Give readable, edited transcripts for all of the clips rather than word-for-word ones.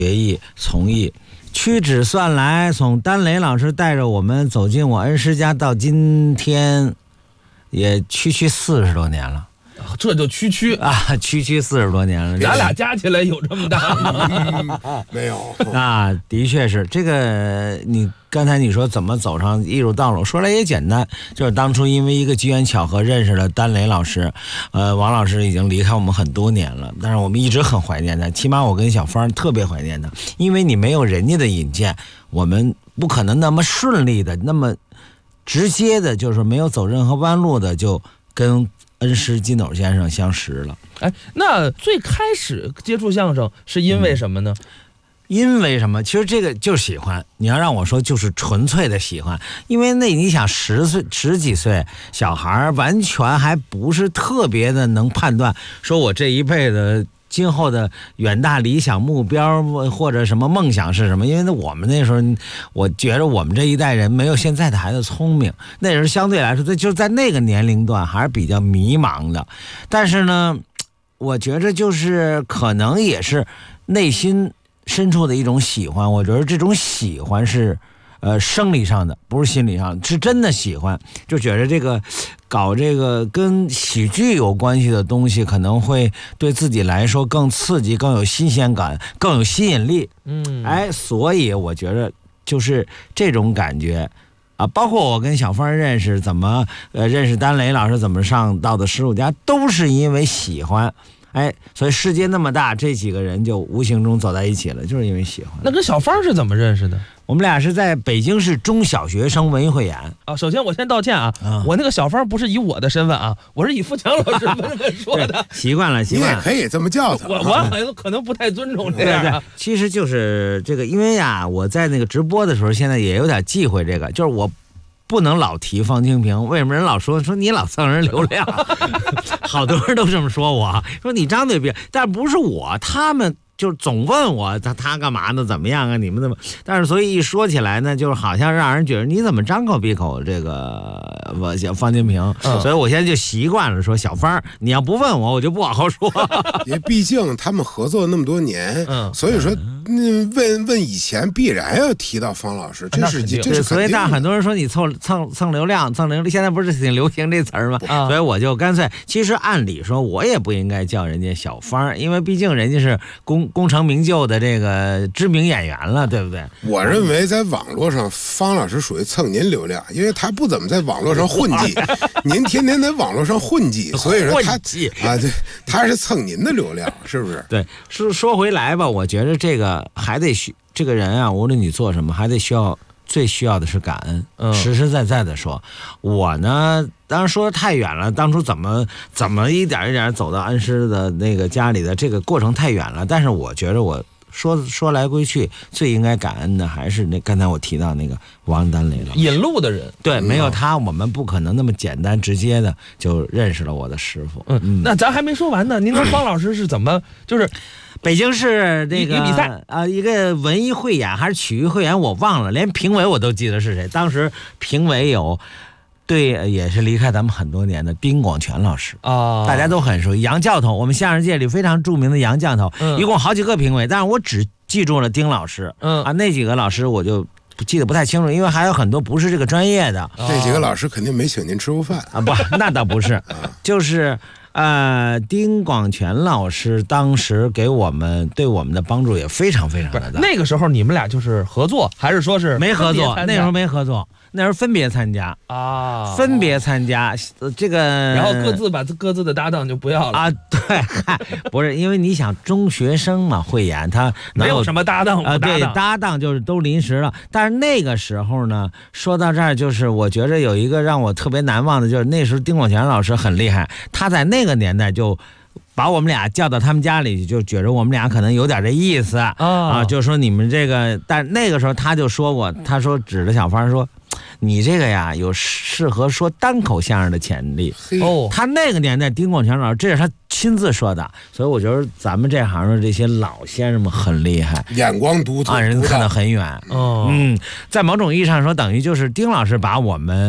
学艺从艺。屈指算来，从丹雷老师带着我们走进我恩师家到今天，也区40多年了。 这就区啊，区40多年了， 咱俩加起来有这么大吗？ 没有啊，的确是这个。你刚才你说怎么走上艺术道路，说来也简单，就是当初因为一个机缘巧合认识了丹雷老师。王老师已经离开我们很多年了，但是我们一直很怀念他，起码我跟小芳特别怀念他，因为你没有人家的引荐，我们不可能那么顺利的，那么直接的，就是没有走任何弯路的就跟恩师金斗先生相识了。 哎，那最开始接触相声是因为什么呢？ 因为什么？其实这个就是喜欢。你要让我说，就是纯粹的喜欢。因为那你想十几岁小孩，完全还不是特别的能判断，说我这一辈子今后的远大理想目标或者什么梦想是什么。因为我们那时候，我觉得我们这一代人没有现在的孩子聪明，那时候相对来说，就在那个年龄段还是比较迷茫的。但是呢，我觉着就是可能也是内心深处的一种喜欢。我觉得这种喜欢是生理上的，不是心理上的，是真的喜欢。就觉得这个搞这个跟喜剧有关系的东西，可能会对自己来说更刺激，更有新鲜感，更有吸引力。所以我觉得就是这种感觉啊。包括我跟小芳认识，怎么认识丹雷老师，怎么上到的师傅家，都是因为喜欢。所以世界那么大，这几个人就无形中走在一起了，就是因为喜欢。 那跟小芳是怎么认识的？ 我们俩是在北京市中小学生文艺汇演啊。首先我先道歉啊，我那个小芳不是以我的身份啊，我是以富强老师身份说的。 习惯了， 你也可以这么叫他。 我好像可能不太尊重这样。 对，其实就是这个，因为呀，我在那个直播的时候，现在也有点忌讳这个，就是我不能老提方清平。为什么人老说你老蹭人流量？好多人都这么说我，说你张嘴闭，但不是我，他们就总问我他干嘛呢？怎么样啊？你们怎么？但是所以一说起来呢，就是好像让人觉得你怎么张口闭口这个我叫方清平。所以我现在就习惯了说小芳，你要不问我，我就不往后说。 也毕竟他们合作那么多年，所以说问以前必然要提到方老师，这是所以但很多人说你蹭流量，现在不是挺流行这词儿吗？所以我就干脆，其实按理说我也不应该叫人家小芳，因为毕竟人家是功成名就的这个知名演员了，对不对？ 我认为在网络上，方老师属于蹭您流量，因为他不怎么在网络上混迹，您天天在网络上混迹，所以说对，他是蹭您的流量，是不是？ 对，说回来吧，我觉得这个还得这个人啊，无论你做什么，还得最需要的是感恩。实实在在的说，我呢，当然说的太远了，当初怎么一点一点走到恩师的那个家里的这个过程太远了。但是我觉得我说来归去，最应该感恩的还是刚才我提到那个王丹雷了， 引路的人。 对，没有他，我们不可能那么简单直接的就认识了我的师傅。 那咱还没说完呢，您跟方老师是怎么就是北京市那个比赛一个文艺汇演还是曲艺汇演我忘了，连评委我都记得是谁。当时评委有也是离开咱们很多年的丁广泉老师大家都很熟悉，杨教头，我们相声界里非常著名的杨教头，一共好几个评委，但是我只记住了丁老师。那几个老师我就记得不太清楚，因为还有很多不是这个专业的。 这几个老师肯定没请您吃过饭不，那倒不是，就是丁广泉老师当时对我们的帮助也非常非常的大。 那个时候你们俩就是合作，还是说是没合作？那时候没合作，那时候分别参加分别参加这个， 然后各自把各自的搭档就不要了对，不是因为你想中学生嘛，汇演他没有什么搭档对，搭档就是都临时了。但是那个时候呢，说到这儿，就是我觉得有一个让我特别难忘的，就是那时候丁广泉老师很厉害，他在那个年代就把我们俩叫到他们家里，就觉得我们俩可能有点这意思就说你们这个，但那个时候他就说过，他说指着小芳说，你这个呀有适合说单口相声的潜力。他那个年代丁广泉老师这是他亲自说的，所以我觉得咱们这行的这些老先生们很厉害， 眼光独特人看得很远。在某种意义上说，等于就是丁老师把我们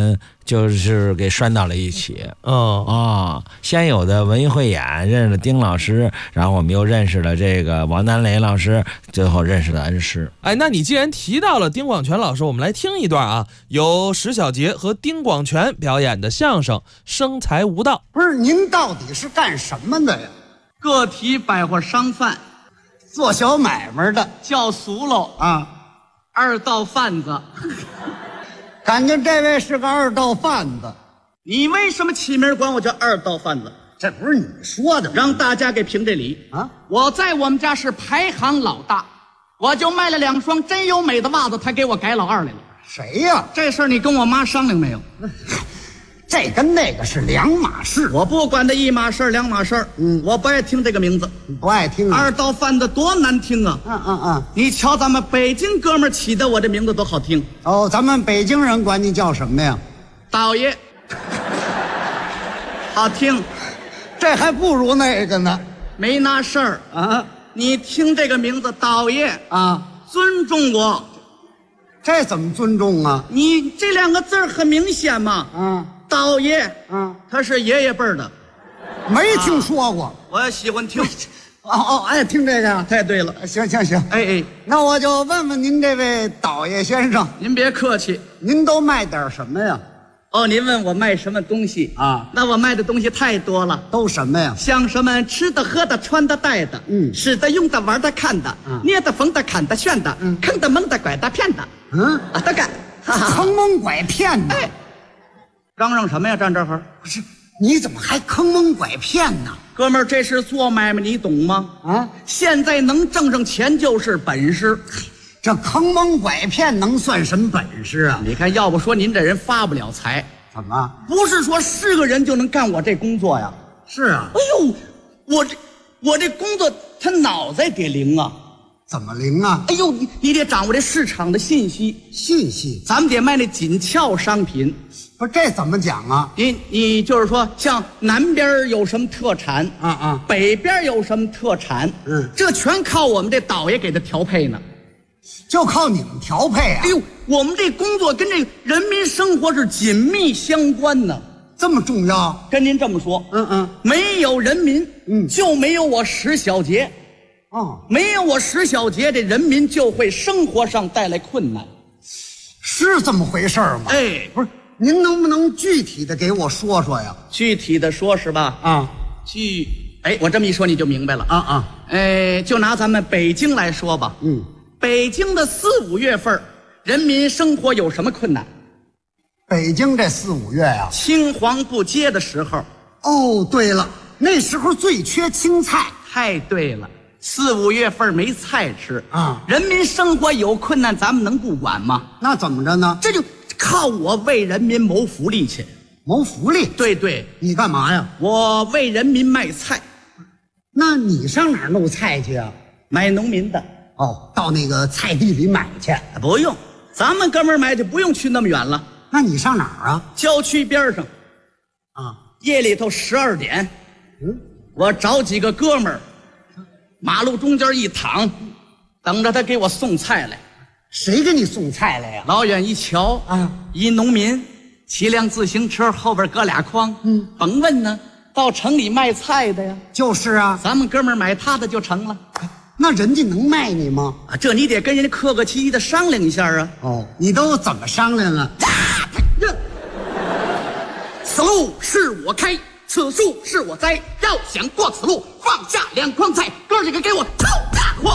就是给拴到了一起。先有的文艺汇演认识了丁老师，然后我们又认识了这个王丹雷老师，最后认识了恩师。 哎，那你既然提到了丁广泉老师，我们来听一段啊，由石小杰和丁广泉表演的相声《生财无道》。 不是，您到底是干什么的呀？ 个体百货商贩， 做小买卖的叫俗喽啊， 二道贩子。 感觉这位是个二道贩子。 你为什么起名管我叫二道贩子？ 这不是你说的吗？ 让大家给评这理啊！ 我在我们家是排行老大，我就卖了2双真优美的袜子，他给我改老二来了。 谁呀？ 这事儿你跟我妈商量没有？ 这跟那个是两码事。 我不管这一码事两码事，我不爱听这个名字。 你不爱听啊？ 二道贩子多难听啊！你瞧咱们北京哥们儿起的我这名字多好听。 哦，咱们北京人管你叫什么呀？ 道爷。好听。 这还不如那个呢。 没那事儿啊！ 你听这个名字道爷啊， 尊重我。 这怎么尊重啊？ 你这2个字很明显嘛。道爷，他是爷爷辈儿的， 没听说过。 我喜欢听。 爱听这个。 太对了。 行， 哎， 那我就问问您这位道爷先生， 您别客气， 您都卖点什么呀？ 您问我卖什么东西啊？ 那我卖的东西太多了。 都什么呀？ 像什么吃的、喝的、穿的、戴的，使的、用的、玩的、看的，捏的、缝的、砍的、炫的，坑的、蒙的、拐的、骗的，都干。 坑蒙拐骗的。 嚷嚷什么呀？站这儿不是，你怎么还坑蒙拐骗呢？ 哥们儿，这是做买卖，你懂吗？现在能挣钱就是本事。 这坑蒙拐骗能算什么本事啊？ 你看，要不说您这人发不了财。 怎么？ 不是说是个人就能干我这工作呀？ 是啊。 哎呦，我这工作他脑袋得灵啊。 怎么灵啊？ 哎呦，你得掌握这市场的信息，咱们得卖那紧俏商品。 不是，这怎么讲啊？ 你就是说，像南边有什么特产北边有什么特产，这全靠我们这导爷给他调配呢。 就靠你们调配啊？ 哎呦，我们这工作跟这人民生活是紧密相关呢。 这么重要？ 跟您这么说，没有人民，就没有我石小杰。没有我石小杰，这人民就会生活上带来困难。 是这么回事吗？ 哎， 不是，您能不能具体的给我说说呀？ 具体的说是吧？我这么一说你就明白了就拿咱们北京来说吧，北京的4、5月份，人民生活有什么困难？ 北京这4、5月呀， 青黄不接的时候。 哦，对了，那时候最缺青菜。 太对了，4、5月份没菜吃人民生活有困难，咱们能不管吗？ 那怎么着呢？ 这就靠我为人民谋福利去。 谋福利？ 对， 你干嘛呀？ 我为人民卖菜。 那你上哪儿弄菜去啊？ 买农民的。 到那个菜地里买去？ 不用，咱们哥们儿买就不用去那么远了。 那你上哪儿啊？ 郊区边上。夜里头12点，我找几个哥们儿，马路中间一躺，等着他给我送菜来。 谁给你送菜来呀？ 老远一瞧一农民骑辆自行车，后边搁2筐，甭问呢，到城里卖菜的呀。 就是啊， 咱们哥们儿买他的就成了。 那人家能卖你吗？ 这你得跟人家客客气气的商量一下啊。 你都怎么商量啊？ 此路是我开，此树是我栽，要想过此路，放下2筐菜，哥几个给我抄家伙！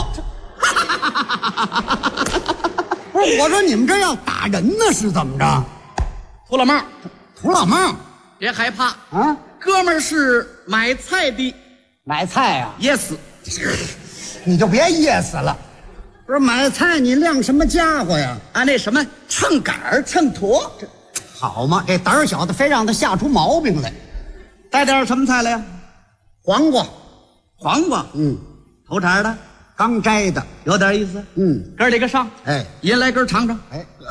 不是，我说你们这要打人呢，是怎么着？ 土老帽， 土老帽， 别害怕哥们儿是买菜的。 买菜啊 ？Yes。 你就别噎死了。不是买菜，你晾什么家伙呀？ 那什么秤杆儿、秤砣。 好嘛，这胆小的非让他吓出毛病来。 带点什么菜来呀？ 黄瓜。 黄瓜？头茬的， 刚摘的， 有点意思。哥几个上，一人来根尝尝。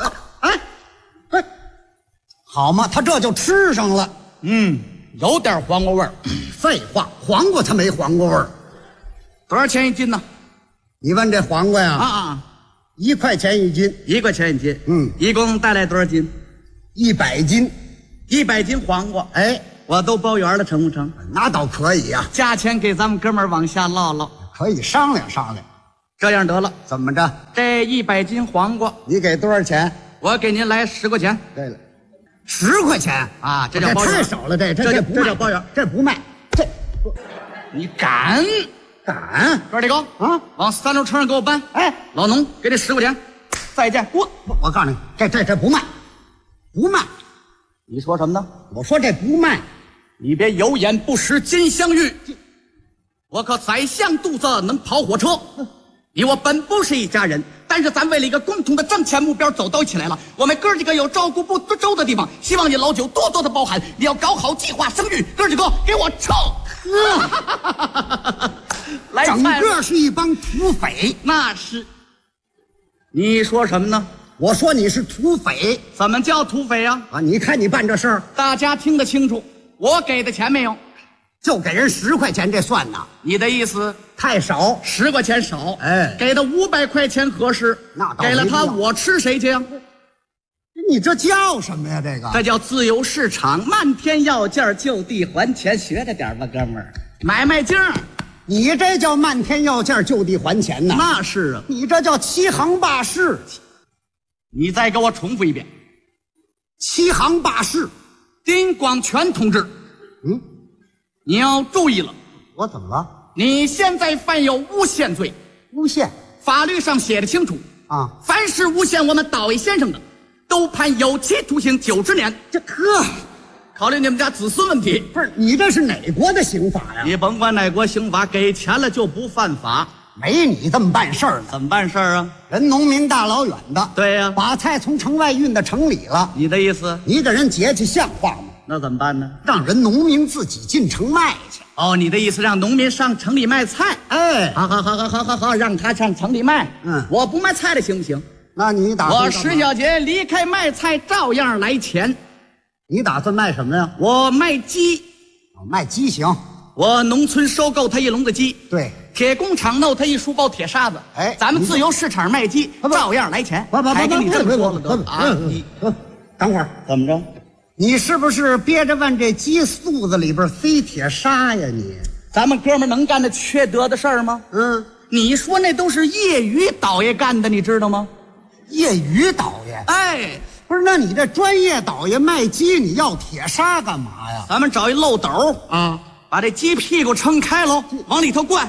好嘛，他这就吃上了。 有点黄瓜味儿。 废话，黄瓜它没黄瓜味儿。 多少钱一斤呢？ 你问这黄瓜呀？1块钱一斤。 1块钱一斤。一共带来多少斤 ？100斤。 100斤黄瓜， 哎， 我都包圆了，成不成？ 那倒可以呀、 价钱给咱们哥们儿往下唠唠。 可以商量商量。 这样得了， 怎么着？ 这100斤黄瓜， 你给多少钱？ 我给您来10块钱。 对了，10块钱啊这叫包圆太少了，这不卖这叫包圆， 这不卖，这你敢？ 敢？ 哥几个啊， 往3轮车上给我搬。 哎， 老农，给你10块钱。再见，滚！ 我告诉你，这不卖，不卖。 你说什么呢？ 我说这不卖， 你别有眼不识金镶玉。我可宰相肚子能跑火车。你我本不是一家人，但是咱为了一个共同的挣钱目标走到一起来了。我们哥几个有照顾不周的地方，希望你老九多多的包涵。你要搞好计划生育，哥几个给我冲！来整菜个是一帮土匪。 那是。你说什么呢？ 我说你是土匪怎么叫土匪啊？ 啊！你看你办这事儿， 大家听得清楚，我给的钱没有？ 就给人10块钱，这算呐？ 你的意思太少。 10块钱少， 哎给他500块钱合适。 那倒给了他， 没必要我吃谁去啊？ 你这叫什么呀？这个这叫自由市场，漫天要价，就地还钱，学着点吧，哥们儿。买卖经， 你这叫漫天要价，就地还钱呐？ 那是啊。 你这叫欺行霸市， 你再给我重复一遍， 欺行霸市。 丁广全同志，你要注意了， 我怎么了？ 你现在犯有诬陷罪， 诬陷法律上写的清楚啊！ 凡是诬陷我们岛爷先生的，都判有期徒刑90年。 这呵， 考虑你们家子孙问题， 不是你这是哪国的刑法呀？ 你甭管哪国刑法，给钱了就不犯法。 没你这么办事儿的。 怎么办事儿啊？ 人农民大老远的， 对呀把菜从城外运到城里了， 你的意思？ 你给人节气像话吗？ 那怎么办呢？ 让人农民自己进城卖去。 哦，你的意思让农民上城里卖菜？ 哎， 好，让他上城里卖。我不卖菜的行不行？ 那你打算我干嘛石小杰离开卖菜照样来钱。 你打算卖什么呀？ 我卖鸡， 卖鸡行。 我农村收购他一笼子鸡， 对， 铁工厂弄他一书包铁沙子。 哎咱们自由市场卖鸡，照样来钱。还跟你这么说了都啊？你等会儿怎么着？ 你是不是憋着往这鸡肚子里边塞铁砂呀你？ 咱们哥们能干这缺德的事儿吗？你说那都是业余倒爷干的，你知道吗？ 业余倒爷？ 哎， 不是，那你这专业倒爷卖鸡，你要铁砂干嘛呀？ 咱们找一漏斗啊，把这鸡屁股撑开喽，往里头灌。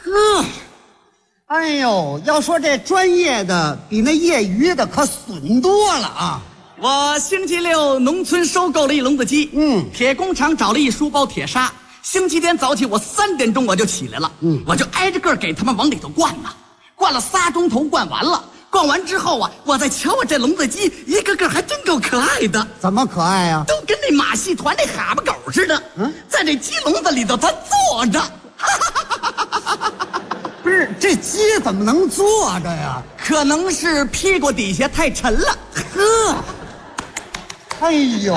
哎呦，要说这专业的比那业余的可损多了啊！ 我星期六农村收购了一笼子鸡，铁工厂找了一书包铁砂。星期天早起我3点钟我就起来了，我就挨着个给他们往里头灌呐，灌了3钟头，灌完了。灌完之后啊，我再瞧我这笼子鸡，一个个还真够可爱的。 怎么可爱呀？ 都跟那马戏团那蛤蟆狗似的，在这鸡笼子里头它坐着。 不是，这鸡怎么能坐着呀？ 可能是屁股底下太沉了。 哎呦，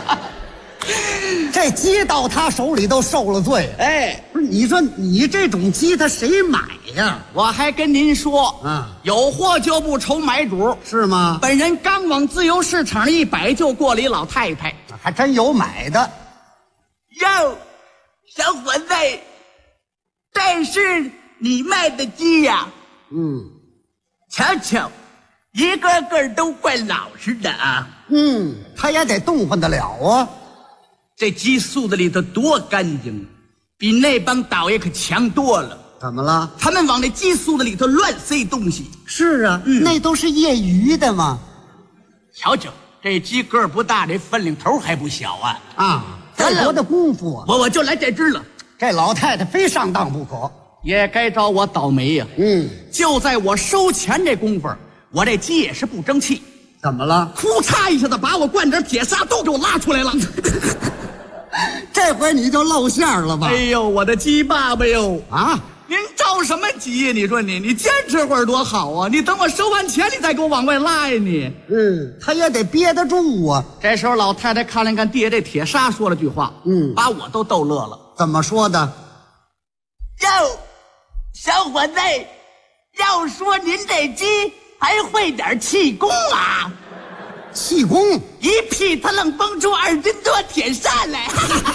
这鸡到他手里都受了罪。 哎， 不是，你说你这种鸡他谁买呀？ 我还跟您说，有货就不愁买主， 是吗？ 本人刚往自由市场一摆，就过了一老太太。 还真有买的。 哟，小伙子，这是你卖的鸡呀？瞧瞧，一个个都怪老实的啊。 他也得动换得了啊。 这鸡肚子里头多干净，比那帮倒爷可强多了。 怎么了？ 他们往那鸡肚子里头乱塞东西。 是啊，那都是业余的嘛。 瞧瞧，这鸡个儿不大，这分量头还不小啊！ 啊，再多的功夫啊！ 我就来这只了。 这老太太非上当不可， 也该找我倒霉呀。就在我收钱这功夫，我这鸡也是不争气。 怎么了？ 哭嚓一下子把我灌点铁砂都给我拉出来了。 这回你就露馅了吧？ 哎呦，我的鸡爸爸哟！ 啊！ 您着什么急呀？你说你坚持会儿多好啊！你等我收完钱，你再给我往外拉呀你。 他也得憋得住啊。 这时候老太太看了看地下这铁砂，说了句话，把我都逗乐了。 怎么说的？ 哟，小伙子，要说您这鸡还会点气功啊？ 气功一劈他愣蹦出2斤多铁扇来。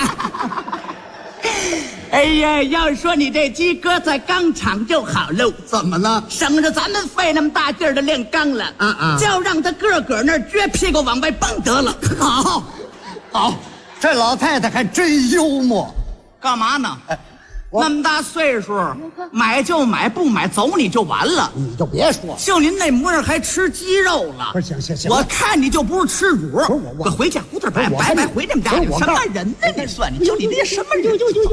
哎呀，要说你这鸡搁在钢厂就好喽， 怎么呢？ 省着咱们费那么大劲儿的练钢了，就让他个那儿撅屁股往外蹦得了。 好，这老太太还真幽默。 干嘛呢？那么大岁数，买就买，不买走你就完了。 你就别说， 就您那模样还吃鸡肉了？ 不是，行， 我看你就不是吃乳。 我回家胡子白回你们家去。什么人呢？你算你就你这什么人？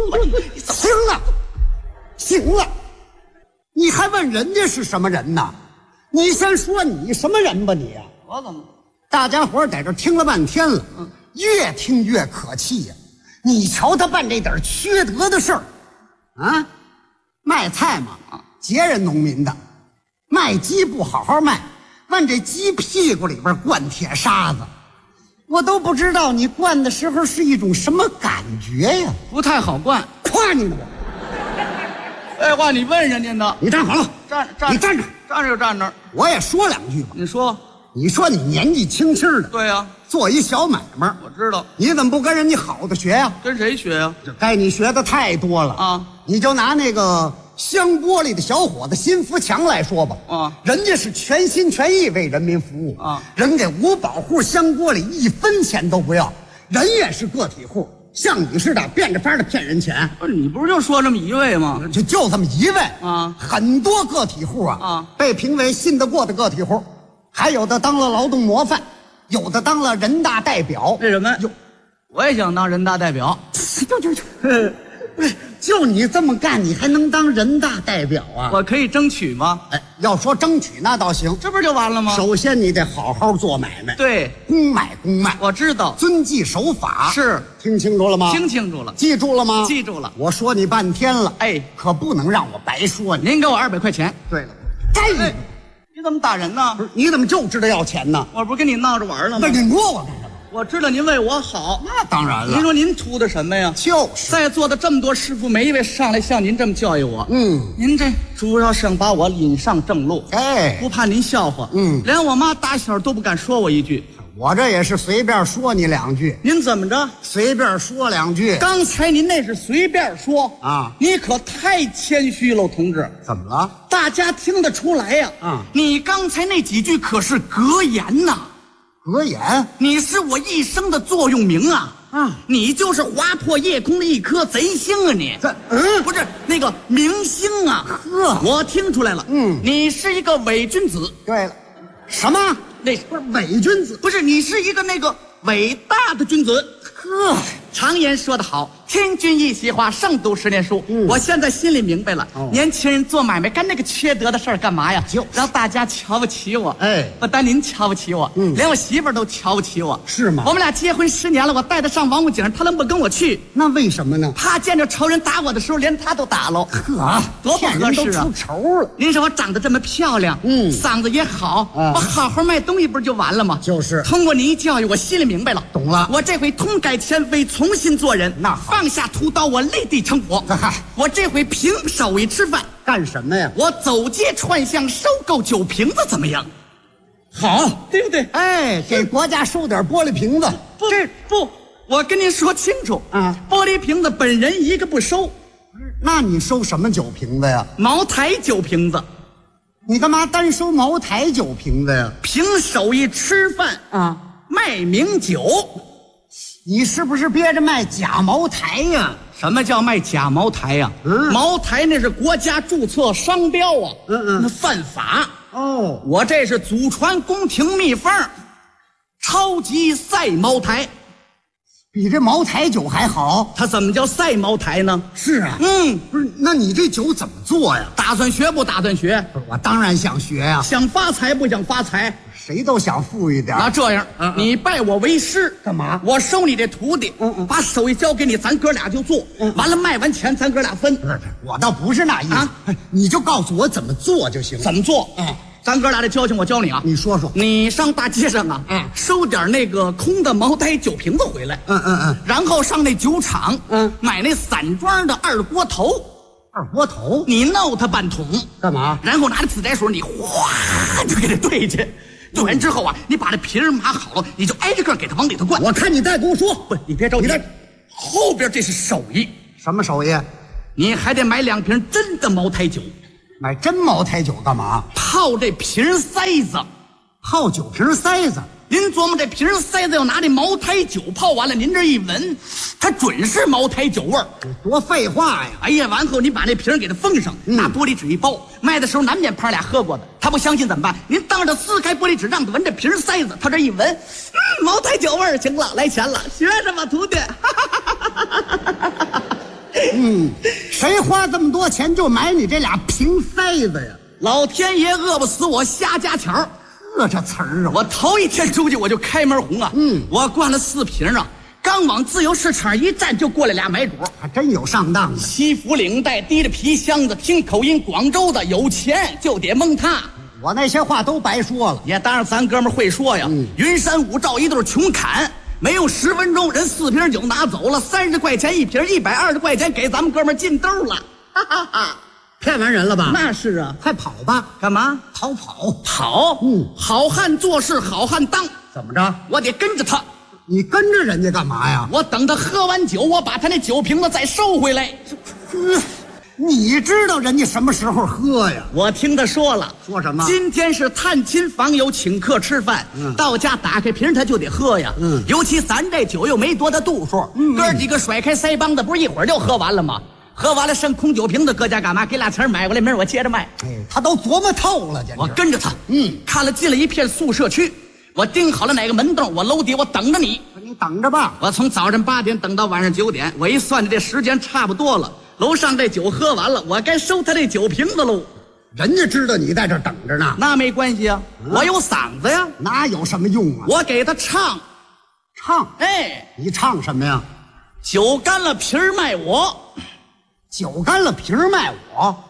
行了，你还问人家是什么人呢？你先说你什么人吧你啊？ 我怎么？ 大家伙在这听了半天了，越听越可气呀！你瞧他办这点缺德的事儿。啊，卖菜嘛，劫人农民的；卖鸡不好好卖，往这鸡屁股里边灌铁沙子，我都不知道你灌的时候是一种什么感觉呀？ 不太好灌， 夸你呢我。 废话，你问人家呢？ 你站好了，你站着， 站着就站那儿。 我也说2句吧。 你说， 你说你年纪轻轻的， 对呀， 做一小买卖， 我知道。 你怎么不跟人家好的学呀？ 跟谁学呀？ 这该你学的太多了啊！ 你就拿那个香玻璃的小伙子辛福强来说吧，人家是全心全意为人民服务啊， 人给5保户香玻璃1分钱都不要，人也是个体户，像你似的变着法的骗人钱。 不是你不是就说这么一位吗？ 就这么一位啊， 很多个体户被评为信得过的个体户，还有的当了劳动模范，有的当了人大代表。 为什么？我也想当人大代表。 不是，就你这么干，你还能当人大代表啊？ 我可以争取吗？ 哎，要说争取那倒行， 这不就完了吗？ 首先你得好好做买卖， 对， 公买公卖， 我知道， 遵纪守法。 是， 听清楚了吗？ 听清楚了， 记住了吗？ 记住了。 我说你半天了， 哎， 可不能让我白说你。 您给我200块钱。 对了，该你。 你怎么打人呢？ 不是，你怎么就知道要钱呢？ 我不是跟你闹着玩了吗？ 那你摸我干什么？ 我知道您为我好， 那当然了。 您说您图的什么呀？ 就是在座的这么多师傅，没一位上来像您这么教育我。您这主要想把我引上正路， 哎， 不怕您笑话。连我妈打小都不敢说我一句。 我这也是随便说你2句。 您怎么着？ 随便说2句。 刚才您那是随便说啊， 你可太谦虚了，同志。 怎么了？ 大家听得出来呀。你刚才那几句可是格言呐。 格言？ 你是我一生的座右铭啊！你就是划破夜空的一颗贼星啊！你不是那个明星啊！ 呵， 我听出来了。你是一个伪君子。 对了，什么？ 那不是伪君子？ 不是，你是一个那个伟大的君子。 呵， 常言说得好，听君一席话，胜读10年书。我现在心里明白了，年轻人做买卖干那个缺德的事儿干嘛呀？让大家瞧不起我。 哎， 不单您瞧不起我，连我媳妇儿都瞧不起我。 是吗？ 我们俩结婚10年了，我带她上王府井，她能不跟我去？ 那为什么呢？ 怕见着仇人打我的时候，连她都打喽。 呵， 多不合适啊！ 出仇了。 您说我长得这么漂亮，嗓子也好，我好好卖东西不是就完了吗？ 就是。 通过您一教育，我心里明白了， 懂了。 我这回通改前非，重新做人。 那好， 放下屠刀，我立地成佛。我这回凭手艺吃饭。 干什么呀？ 我走街串巷收购酒瓶子，怎么样？好，对不对？ 哎，给国家收点玻璃瓶子。 不，我跟您说清楚啊，玻璃瓶子本人一个不收。 那你收什么酒瓶子呀？ 茅台酒瓶子。 你干嘛单收茅台酒瓶子呀？ 凭手艺吃饭啊，卖名酒。 你是不是憋着卖假茅台呀？ 什么叫卖假茅台呀？茅台那是国家注册商标啊，那犯法哦。 我这是祖传宫廷秘方，超级赛茅台， 比这茅台酒还好。 它怎么叫赛茅台呢？ 是啊，不是，那你这酒怎么做呀？打算学不打算学？不是，我当然想学呀。 想发财不想发财？ 谁都想富裕点。 那这样，你拜我为师干嘛？ 我收你这徒弟，把手艺交给你，咱哥俩就做，完了卖完钱咱哥俩分。 不是，我倒不是那意思，你就告诉我怎么做就行。 怎么做？咱哥俩这交情我教你啊。 你说说。 你上大街上啊，收点那个空的茅台酒瓶子回来，然后上那酒厂，买那散装的二锅头。 二锅头？ 你弄它半桶， 干嘛？ 然后拿着自来水，你哗就给它兑去。 兑完之后啊，你把这瓶儿码好了，你就挨着个给它往里头灌。 我看你再给我说， 不，你别着急，后边这是手艺。 什么手艺？ 你还得买2瓶真的茅台酒， 买真茅台酒干嘛？ 泡这瓶塞子， 泡酒瓶塞子。 您琢磨这瓶塞子要拿这茅台酒泡完了，您这一闻，它准是茅台酒味儿。 多废话呀！ 哎呀，完后你把那瓶给它封上，拿玻璃纸一包，卖的时候难免碰俩喝过的，他不相信怎么办？您当着撕开玻璃纸，让他闻这瓶塞子，他这一闻，茅台酒味儿，行了，来钱了，学什么徒弟？ 谁花这么多钱就买你这俩瓶塞子呀？ 老天爷饿不死我瞎加钱儿。 这词儿啊！ 我头一天出去我就开门红啊！我灌了4瓶啊，刚往自由市场一站，就过来俩买主， 还真有上当的。 西服领带，提着皮箱子，听口音广州的，有钱就得蒙他。 我那些话都白说了， 也当然咱哥们会说呀。云山五罩一对穷砍，没有10分钟，人4瓶酒拿走了，30块钱一瓶，120块钱给咱们哥们进兜了。哈哈哈！ 骗完人了吧？ 那是啊， 快跑吧！ 干嘛？ 逃跑！ 跑！好汉做事好汉当。 怎么着？ 我得跟着他。 你跟着人家干嘛呀？ 我等他喝完酒，我把他那酒瓶子再收回来。 你知道人家什么时候喝呀？ 我听他说了。 说什么？ 今天是探亲访友，请客吃饭。到家打开瓶他就得喝呀。尤其咱这酒又没多大度数，哥几个甩开腮帮子，不是一会儿就喝完了吗？喝完了剩空酒瓶子，搁家干嘛？给俩钱买过来，明儿我接着卖。 他都琢磨透了，简直。 我跟着他，看了进了一片宿舍区，我盯好了哪个门洞，我楼底我等着你。 你等着吧。 我从早晨8点等到晚上9点，我一算着这时间差不多了，楼上这酒喝完了，我该收他这酒瓶子喽。 人家知道你在这等着呢， 那没关系啊，我有嗓子呀。 哪有什么用啊？ 我给他唱，哎， 你唱什么呀？ 酒干了瓶儿卖我。 酒干了瓶儿卖我，